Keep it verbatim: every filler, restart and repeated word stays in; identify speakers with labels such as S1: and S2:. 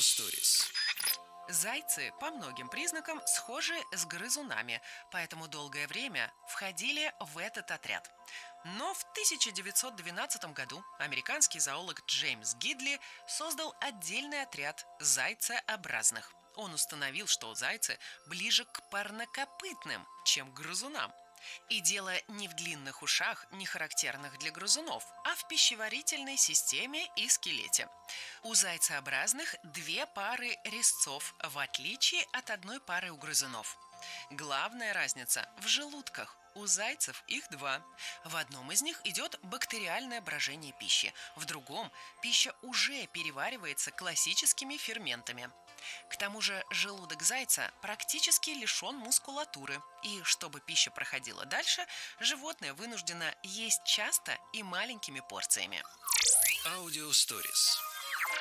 S1: Stories.
S2: Зайцы по многим признакам схожи с грызунами, поэтому долгое время входили в этот отряд. Но в тысяча девятьсот двенадцатом году американский зоолог Джеймс Гидли создал отдельный отряд зайцеобразных. Он установил, что зайцы ближе к парнокопытным, чем к грызунам. И дело не в длинных ушах, не характерных для грызунов, а в пищеварительной системе и скелете. У зайцеобразных две пары резцов, в отличие от одной пары у грызунов. Главная разница в желудках. У зайцев их два. В одном из них идет бактериальное брожение пищи, в другом пища уже переваривается классическими ферментами. К тому же желудок зайца практически лишен мускулатуры, и чтобы пища проходила дальше, животное вынуждено есть часто и маленькими порциями.
S1: Audio Stories.